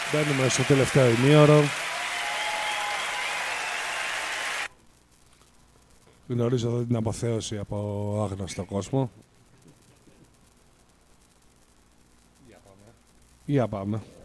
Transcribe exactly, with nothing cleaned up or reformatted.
Μπαίνουμε στο τελευταίο ημίωρο. Γνωρίζω εδώ την αποθέωση από άγνωστο κόσμο. Για πάμε. Για πάμε.